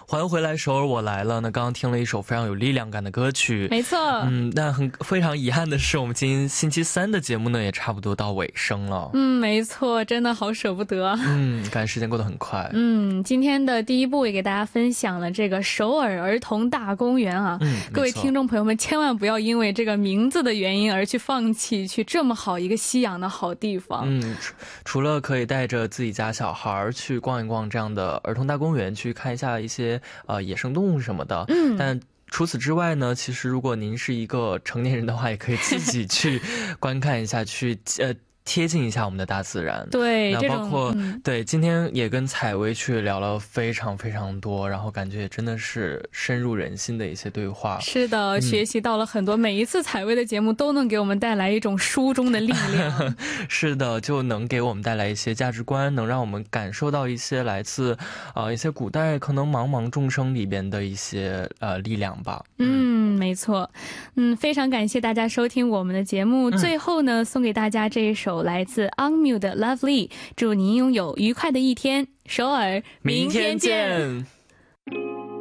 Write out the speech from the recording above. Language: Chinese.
欢迎回来，首尔我来了。那刚刚听了一首非常有力量感的歌曲， 没错。 但非常遗憾的是，我们今天星期三的节目呢，也差不多到尾声了。 没错，真的好舍不得。 感觉时间过得很快。 今天的第一部也给大家分享了这个首尔儿童大公园啊。各位听众朋友们，千万不要因为这个名字的原因而去放弃去这么好一个西洋的好地方。 除了可以带着自己家小孩去逛一逛这样的儿童大公园，去看一下一些野生动物什么的，但除此之外呢，其实如果您是一个成年人的话，也可以自己去观看一下，去贴近一下我们的大自然。 对， 那包括对，今天也跟采薇去聊了非常非常多，然后感觉也真的是深入人心的一些对话。 是的，学习到了很多，每一次采薇的节目都能给我们带来一种书中的力量。 是的，就能给我们带来一些价值观，能让我们感受到一些来自一些古代可能茫茫众生里边的一些力量吧。 没错。非常感谢大家收听我们的节目。最后呢，送给大家这一首来自 Angmu 的 Lovely， 祝您拥有愉快的一天。首尔，明天见。